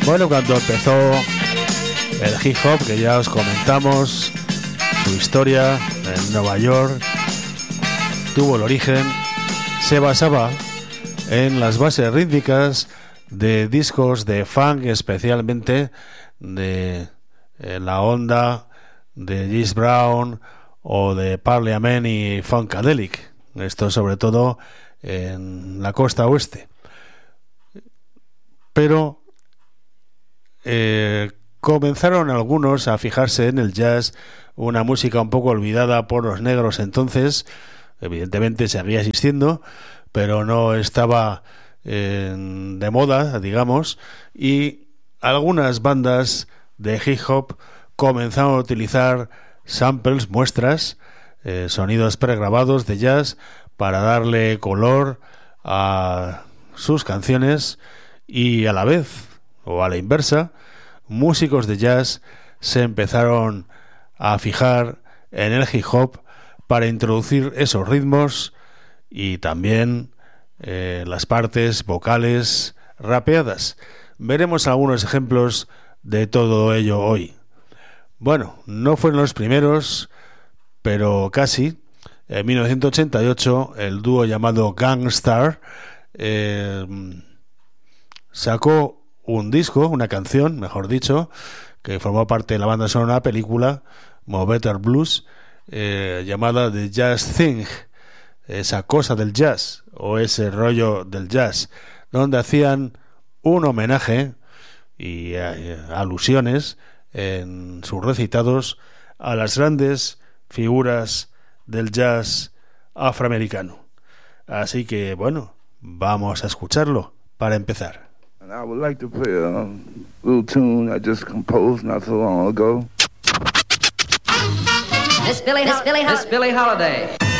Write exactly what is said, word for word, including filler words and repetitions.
Bueno, cuando empezó el hip hop, que ya os comentamos su historia en Nueva York, tuvo el origen, se basaba en las bases rítmicas de discos de funk, especialmente de eh, la onda de James Brown o de Parliament y Funkadelic. Esto sobre todo en la costa oeste. Pero eh, comenzaron algunos a fijarse en el jazz, una música un poco olvidada por los negros entonces. Evidentemente seguía existiendo, pero no estaba eh, de moda, digamos, y algunas bandas de hip hop comenzaron a utilizar samples, muestras, eh, sonidos pregrabados de jazz para darle color a sus canciones, y a la vez, o a la inversa, músicos de jazz se empezaron a fijar en el hip hop para introducir esos ritmos y también eh, las partes vocales rapeadas. Veremos algunos ejemplos de todo ello hoy. Bueno, no fueron los primeros, pero casi. En mil novecientos ochenta y ocho, el dúo llamado Gang Starr eh, sacó un disco, una canción, mejor dicho, que formó parte de la banda sonora de una película, Mo Better Blues, eh, llamada The Jazz Thing, esa cosa del jazz, o ese rollo del jazz, donde hacían un homenaje y eh, alusiones en sus recitados a las grandes figuras del jazz afroamericano. Así que, bueno, vamos a escucharlo para empezar. And I would like to play a little tune I just composed not so long ago. Miss Billie, Miss Billie, Miss Billie Holiday.